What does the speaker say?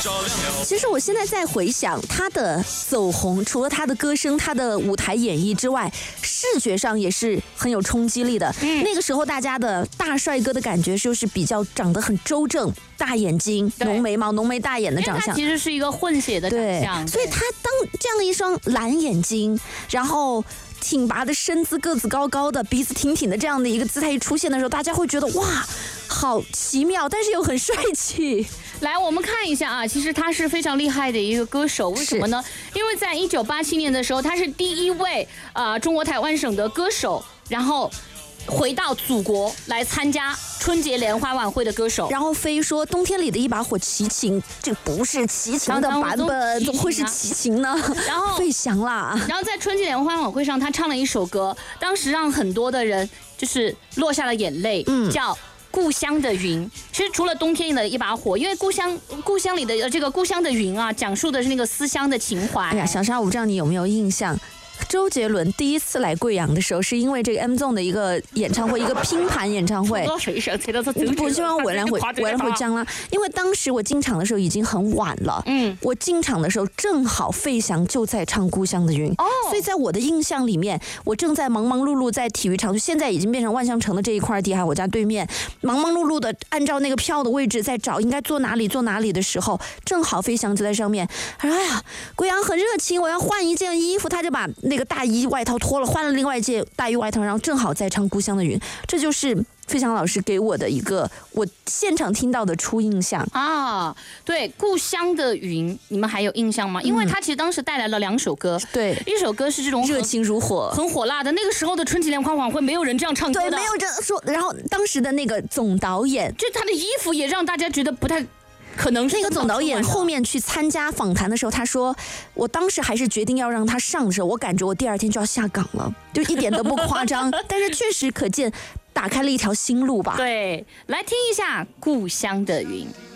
其实我现在在回想他的走红，除了他的歌声、他的舞台演绎之外，视觉上也是很有冲击力的。那个时候大家的大帅哥的感觉就是比较长得很周正，大眼睛、浓眉毛、浓眉大眼的长相， 其实是一个混血的长相， 所以他当这样的一双蓝眼睛，然后挺拔的身姿，个子高高的，鼻子挺挺的这样的一个姿态一出现的时候，大家会觉得哇，好奇妙，但是又很帅气。 来，我们看一下啊，其实他是非常厉害的一个歌手，为什么呢？因为在1987年的时候，他是第一位中国台湾省的歌手，然后回到祖国来参加春节联欢晚会的歌手。 然后非说冬天里的一把火齐秦，这不是齐秦的版本，怎么会是齐秦呢？ 然后费翔啦。 然后在春节联欢晚会上，他唱了一首歌，当时让很多的人就是落下了眼泪，叫故乡的云。其实除了冬天里的一把火，因为故乡里的这个故乡的云啊，讲述的是那个思乡的情怀。 哎呀，小沙，我不知道你有没有印象，周杰伦第一次来贵阳的时候，是因为这个 M Zone 的一个演唱会，一个拼盘演唱会。不希望我来回讲啦，因为当时我进场的时候已经很晚了。我进场的时候正好费翔就在唱《故乡的云》，所以在我的印象里面，我正在忙忙碌碌在体育场，就现在已经变成万象城的这一块地，还有我家对面，忙忙碌碌的按照那个票的位置在找应该坐哪里的时候，正好费翔就在上面。他说：“哎呀，贵阳很热情，我要换一件衣服。”他就把那个大衣外套脱了，换了另外一件大衣外套，然后正好在唱《故乡的云》，这就是费翔老师给我的一个我现场听到的初印象啊。对，《故乡的云》，你们还有印象吗？因为他其实当时带来了2首歌， 对， 一首歌是这种热情如火、 很火辣的，那个时候的春节联欢晚会没有人这样唱歌的， 对，没有这样说。然后当时的那个总导演， 就他的衣服也让大家觉得不太。可能是那个总导演后面去参加访谈的时候，他说：“我当时还是决定要让他上的时候，我感觉我第2天就要下岗了，就一点都不夸张。但是确实可见，打开了一条新路吧。” 对，来听一下《故乡的云》。